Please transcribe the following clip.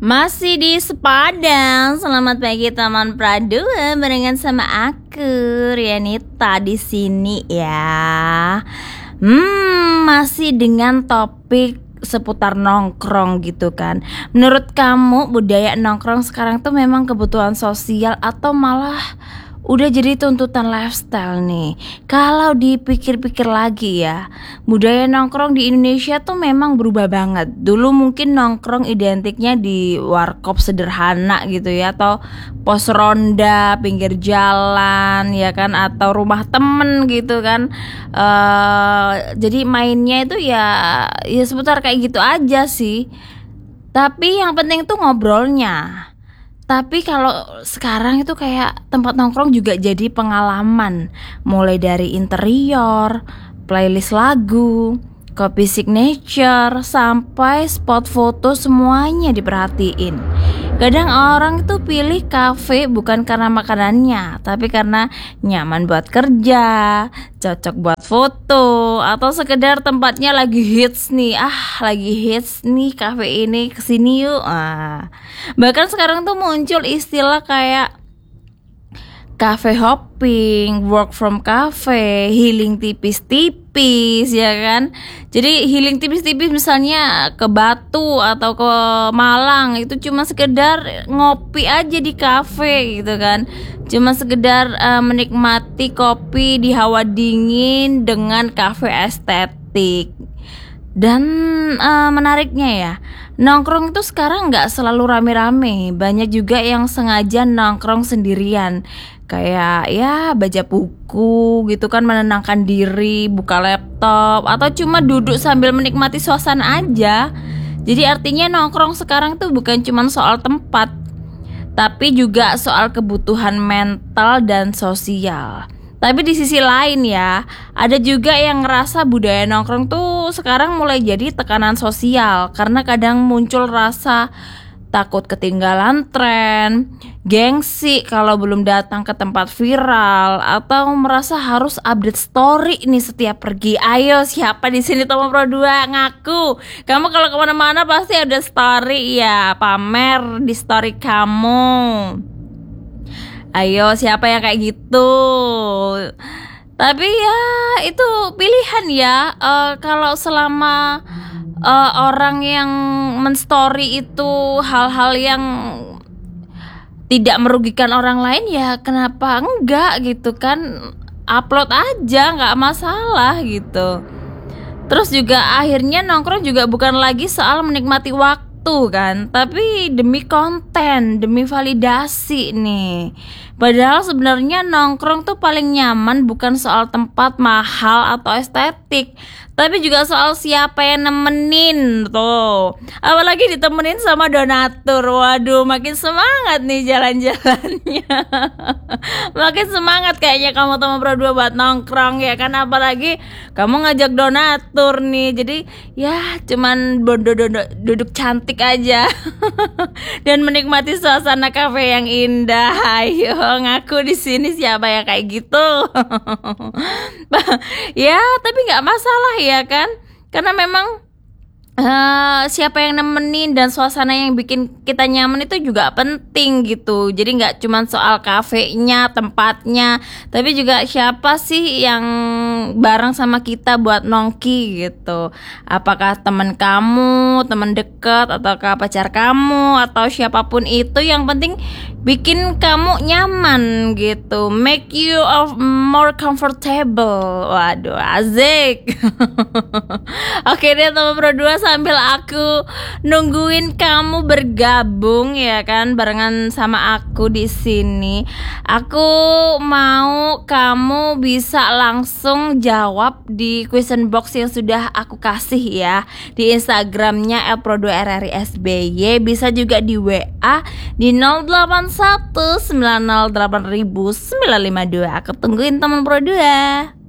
Masih di Sepadang. Selamat pagi teman Pradua, barengan sama aku Rianita di sini ya. Masih dengan topik seputar nongkrong gitu kan. Menurut kamu budaya nongkrong sekarang tuh memang kebutuhan sosial atau malah udah jadi tuntutan lifestyle nih? Kalau dipikir-pikir lagi ya, budaya nongkrong di Indonesia tuh memang berubah banget. Dulu mungkin nongkrong identiknya di warkop sederhana gitu ya, atau pos ronda pinggir jalan ya kan, atau rumah temen gitu kan. Jadi mainnya itu ya seputar kayak gitu aja sih. Tapi yang penting tuh ngobrolnya. Tapi kalau sekarang itu kayak tempat nongkrong juga jadi pengalaman. Mulai dari interior, playlist lagu, kopi signature, sampai spot foto, semuanya diperhatiin. Kadang orang itu pilih kafe bukan karena makanannya, tapi karena nyaman buat kerja, cocok buat foto, atau sekedar tempatnya lagi hits nih. Lagi hits nih kafe ini, kesini yuk. Bahkan sekarang tuh muncul istilah kayak cafe hopping, work from cafe, healing tipis-tipis ya kan. Jadi healing tipis-tipis misalnya ke Batu atau ke Malang, itu cuma sekedar ngopi aja di cafe gitu kan. Cuma sekedar menikmati kopi di hawa dingin dengan cafe estetik. Dan menariknya ya, nongkrong itu sekarang gak selalu rame-rame. Banyak juga yang sengaja nongkrong sendirian, kayak ya baca buku gitu kan, menenangkan diri, buka laptop, atau cuma duduk sambil menikmati suasana aja. Jadi artinya nongkrong sekarang tuh bukan cuma soal tempat, tapi juga soal kebutuhan mental dan sosial. Tapi di sisi lain ya, ada juga yang ngerasa budaya nongkrong tuh sekarang mulai jadi tekanan sosial, karena kadang muncul rasa takut ketinggalan tren, gengsi kalau belum datang ke tempat viral, atau merasa harus update story nih setiap pergi. Ayo, siapa di sini teman Pro 2 ngaku? Kamu kalau kemana-mana pasti ada story ya, pamer di story kamu. Ayo, siapa yang kayak gitu? Tapi ya itu pilihan ya. Kalau selama orang yang menstory itu hal-hal yang tidak merugikan orang lain, ya kenapa enggak gitu kan? Upload aja, nggak masalah gitu. Terus juga akhirnya nongkrong juga bukan lagi soal menikmati waktu kan, tapi demi konten, demi validasi nih. Padahal sebenarnya nongkrong tuh paling nyaman bukan soal tempat mahal atau estetik, tapi juga soal siapa yang nemenin tuh. Apalagi ditemenin sama donatur. Waduh, makin semangat nih jalan-jalannya. Makin semangat kayaknya kamu teman Pro 2 buat nongkrong ya kan. Apalagi kamu ngajak donatur nih. Jadi ya cuman duduk cantik aja dan menikmati suasana kafe yang indah. Ayo ngaku di sini siapa yang kayak gitu. Ya tapi nggak masalah ya kan, karena memang siapa yang nemenin dan suasana yang bikin kita nyaman itu juga penting gitu. Jadi nggak cuma soal kafenya, tempatnya, tapi juga siapa sih yang bareng sama kita buat nongki gitu. Apakah teman kamu, teman dekat, ataukah pacar kamu, atau siapapun itu, yang penting bikin kamu nyaman gitu, make you more comfortable. Waduh, asik. Oke deh teman Pro 2, sambil aku nungguin kamu bergabung ya kan barengan sama aku di sini, aku mau kamu bisa langsung jawab di question box yang sudah aku kasih ya di Instagramnya @pro2rrsby. Bisa juga di WA di 081 908 952. Aku tungguin teman Pro 2.